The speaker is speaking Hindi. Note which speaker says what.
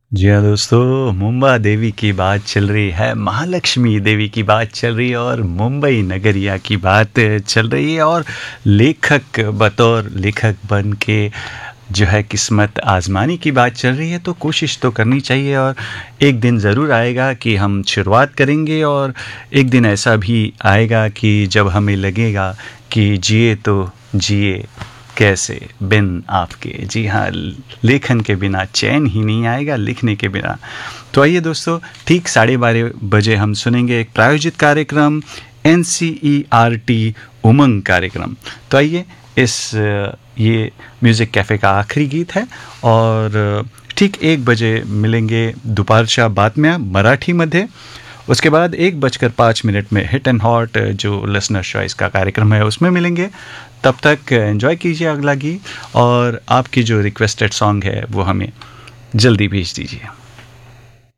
Speaker 1: जी हाँ दोस्तों, मुंबा देवी की बात चल रही है, महालक्ष्मी देवी की बात चल रही है और मुंबई नगरिया की बात चल रही है। और लेखक बतौर लेखक बन के जो है किस्मत आजमाने की बात चल रही है, तो कोशिश तो करनी चाहिए। और एक दिन ज़रूर आएगा कि हम शुरुआत करेंगे, और एक दिन ऐसा भी आएगा कि जब हमें लगेगा कि जिए तो जिए कैसे बिन आपके। जी हाँ, लेखन के बिना चैन ही नहीं आएगा, लिखने के बिना। तो आइए दोस्तों, ठीक 12:30 बजे हम सुनेंगे एक प्रायोजित कार्यक्रम, NCERT उमंग कार्यक्रम। तो आइए, ये म्यूज़िक कैफ़े का आखिरी गीत है। और ठीक 1 बजे मिलेंगे दोपहरच्या बातम्या मराठीमध्ये। उसके बाद 1:05 में हिट एंड हॉट जो लिसनर चॉइस का कार्यक्रम है उसमें मिलेंगे। तब तक एंजॉय कीजिए अगला गीत, और आपकी जो रिक्वेस्टेड सॉन्ग है वो हमें जल्दी भेज दीजिए।